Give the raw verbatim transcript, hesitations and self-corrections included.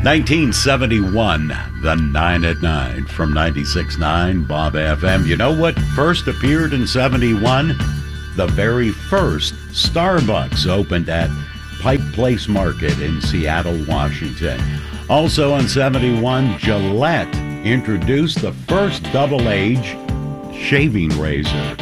nineteen seventy-one, the nine at nine from ninety-six point nine Bob F M. You know what first appeared in seventy-one? The very first Starbucks opened at Pike Place Market in Seattle, Washington. Also in seventy-one, Gillette introduced the first double-age shaving razor.